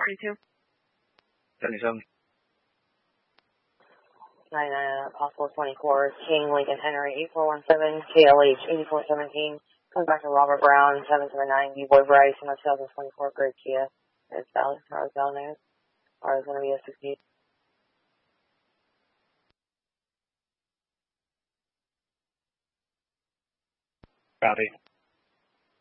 42. 77. 99 possible 24, King Lincoln Henry 8417, KLH 8417, comes back to Robert Brown 779, B-Boy Bryce, and 2024 Great Kia. It's valid. Or it's valid. Or it's going to be a 68. Copy.